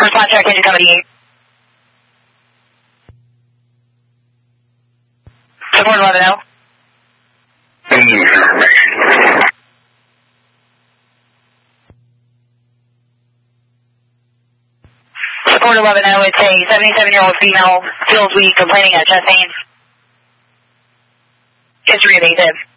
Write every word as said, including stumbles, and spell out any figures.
Response track engine company eight. Support eleven oh. Support eleven oh, it's a seventy-seven-year-old female, feels weak, complaining of chest pain. History of AFib.